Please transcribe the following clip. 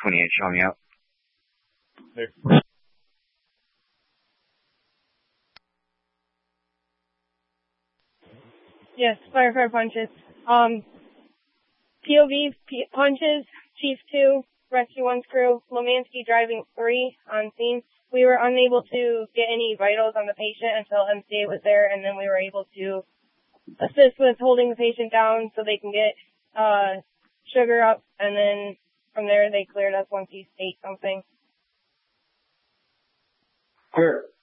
28 show me up. There. Yes, firefighter punches. POV punches, Chief 2, Rescue 1's crew, Lomansky driving 3 on scene. We were unable to get any vitals on the patient until MCA was there, and then we were able to assist with holding the patient down so they can get sugar up, and then from there they cleared us once he ate something. Clear.